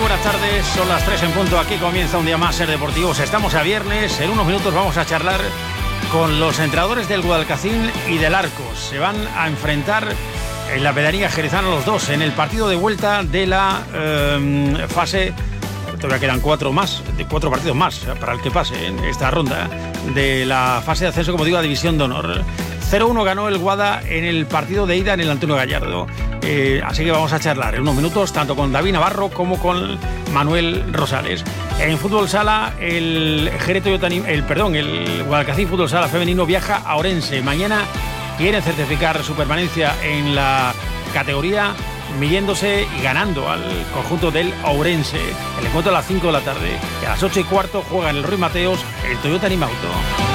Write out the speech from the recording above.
buenas tardes, son las 3 en punto, aquí comienza un día más Ser Deportivos, estamos a viernes, en unos minutos vamos a charlar con los entrenadores del Guadalcacín y del Arcos. Se van a enfrentar en la pedanía jerezana los dos en el partido de vuelta de la fase, todavía quedan 4 partidos más para el que pase en esta ronda de la fase de ascenso, como digo, a División de Honor. 0-1 ganó el Guada en el partido de ida en el Antonio Gallardo. Así que vamos a charlar en unos minutos tanto con David Navarro como con Manuel Rosales. En fútbol sala, el Guadalcacín Fútbol Sala femenino viaja a Orense. Mañana quieren certificar su permanencia en la categoría, midiéndose y ganando al conjunto del Ourense. El encuentro a las 5 de la tarde y a las 8:15 juega en el Ruiz Mateos el Toyota Animauto.